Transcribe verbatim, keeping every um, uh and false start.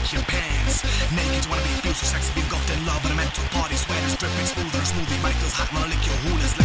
shake your pants. Naked, you wanna be feel so sexy, being got in love, but a mental party, sweat is dripping smoother and smoothie. Body feels hot, wanna lick your hula.